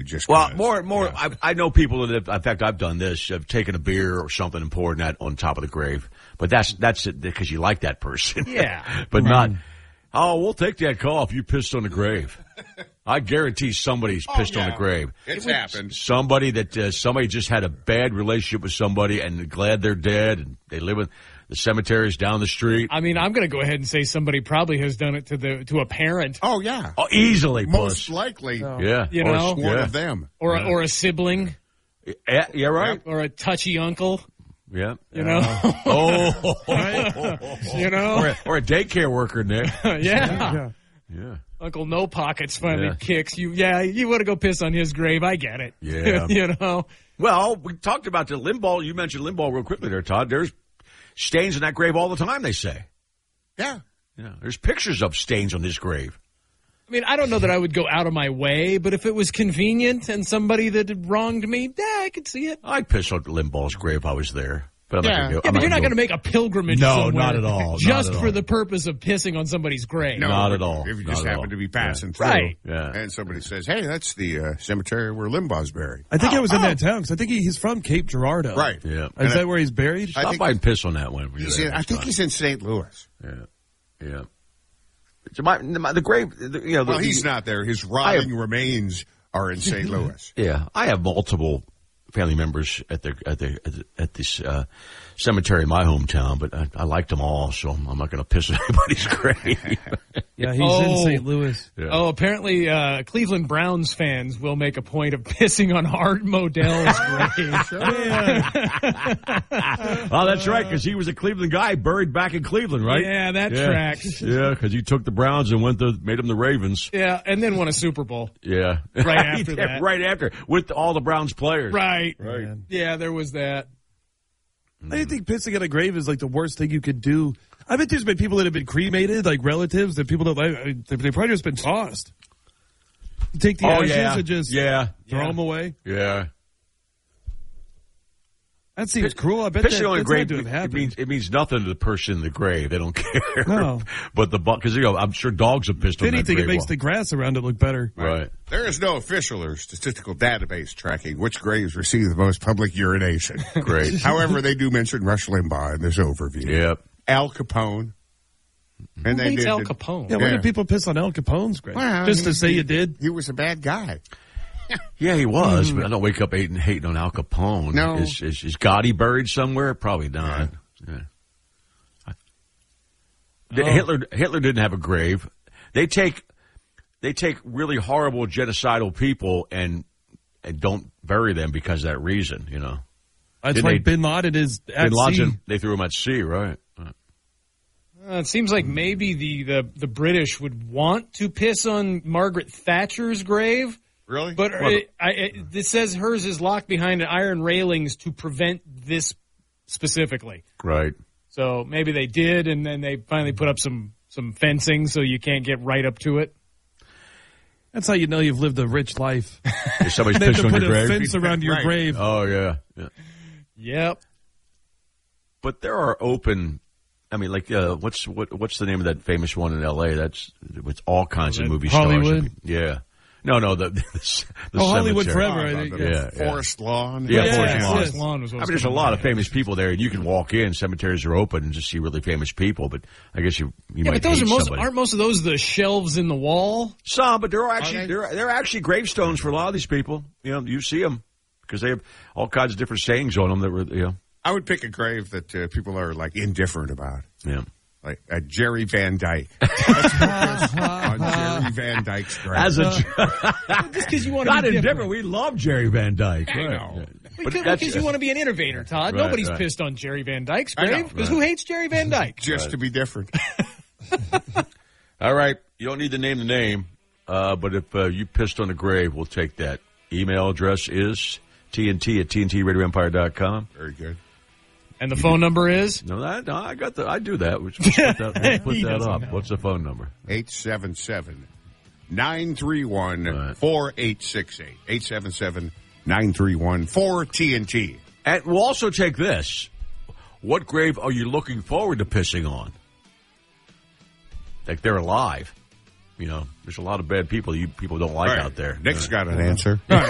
Just more. I know people that have, in fact, I've done this. I've taken a beer or something and poured that on top of the grave. But that's it because you like that person. Yeah. But not, we'll take that call if you pissed on the grave. I guarantee somebody's pissed on the grave. It's happened. Somebody just had a bad relationship with somebody and glad they're dead and they live in the cemeteries down the street. I mean, I'm going to go ahead and say somebody probably has done it to a parent. Oh, yeah. Oh, easily. Most likely. Yeah. You know? One of them. Or a sibling. Yeah, right. Or a touchy uncle. Yeah. You know? You know? Or a daycare worker, Nick. Yeah. Uncle No Pockets finally kicks you. Yeah, you want to go piss on his grave. I get it. Yeah. You know? Well, we talked about the Limbaugh. You mentioned Limbaugh real quickly there, Todd. There's stains in that grave all the time, they say. Yeah. There's pictures of stains on his grave. I mean, I don't know that I would go out of my way, but if it was convenient and somebody that had wronged me, I could see it. I'd piss on Limbaugh's grave if I was there. But but you're not going to make a pilgrimage somewhere not at all. just for the purpose of pissing on somebody's grave. No, not at all. If you just happen to be passing through. Right. Yeah. And somebody says, hey, that's the cemetery where Limbaugh's buried. I think I was in that town because I think he's from Cape Girardeau. Right. Yeah. Is that where he's buried? Stop by and piss on that one. I think he's in St. Louis. Yeah. The grave, well, he's not there. His rotting remains are in St. Louis. Yeah. I have multiple family members at this cemetery in my hometown, but I liked them all, so I'm not going to piss on anybody's grave. Yeah, he's in St. Louis. Yeah. Oh, apparently Cleveland Browns fans will make a point of pissing on Art Modell's grave. Oh, that's right, because he was a Cleveland guy buried back in Cleveland, right? Yeah, that tracks. Yeah, because he took the Browns and made them the Ravens. Yeah, and then won a Super Bowl. Yeah. Right after that. Right after, with all the Browns players. Right. Yeah, there was that. I didn't think pissing on a grave is like the worst thing you could do. I bet there's been people that have been cremated, like relatives that people don't like. They've probably just been tossed. You take the ashes and just throw them away. Yeah. That seems cruel. I bet pissing on a grave, it means nothing to the person in the grave. They don't care. No. But because I'm sure dogs have pissed on that grave. Anything, it makes the grass around it look better. Right. There is no official or statistical database tracking which graves receive the most public urination. Great. However, they do mention Rush Limbaugh in this overview. Yep. Al Capone. And Who hates Al Capone? Yeah, why did people piss on Al Capone's grave? Well, just to say you did? He was a bad guy. Yeah, he was, but I don't wake up hating on Al Capone. No. Is Gotti buried somewhere? Probably not. Yeah. Hitler didn't have a grave. They take really horrible genocidal people and don't bury them because of that reason, you know. That's why Bin Laden is at sea. They threw him at sea, right? It seems like maybe the British would want to piss on Margaret Thatcher's grave. Really? But it says hers is locked behind iron railings to prevent this specifically. Right. So maybe they did, and then they finally put up some fencing so you can't get right up to it. That's how you know you've lived a rich life. If somebody's pissed on your grave. They put a fence around your grave. Oh, yeah. Yep. But there are open... I mean, like, what's the name of that famous one in L.A.? That's with all kinds of movie Hollywood? stars. Yeah. No, the Hollywood cemetery. Forever. I think. Yeah. Forest Lawn. Yeah, Forest Lawn was. I mean, there's a lot of famous people there, and you can walk in. Cemeteries are open and just see really famous people. But I guess you might but those hate somebody. aren't most of those the shelves in the wall? Some, but there are actually gravestones for a lot of these people. You know, you see them because they have all kinds of different sayings on them that were, you know. I would pick a grave that people are like indifferent about. Yeah. Like Jerry Van Dyke. On Jerry Van Dyke's grave. Just because you want to not be indifferent. We love Jerry Van Dyke. I know. Because you want to be an innovator, Todd. Right, Nobody's pissed on Jerry Van Dyke's I know, grave. Because who hates Jerry Van Dyke? Just to be different. All right. You don't need to name the name, but if you pissed on a grave, we'll take that. Email address is TNT@TNTRadioEmpire.com. Very good. And the phone number is? No, I do that. Let's put that up. What's the phone number? 877-931-4868. 877-931-4TNT. And we'll also take this. What grave are you looking forward to pissing on? Like they're alive. You know, there's a lot of bad people people don't like out there. Nick's got an answer.